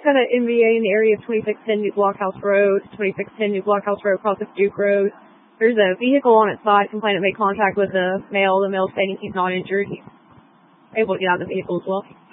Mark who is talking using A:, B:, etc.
A: kind of NBA in the area of 2610 New Blockhouse Road, 2610 New Blockhouse Road across the Duke Road. There's a vehicle on its side. Complainant made contact with the male. The male stating he's not injured. He's able to get out of the vehicle as well.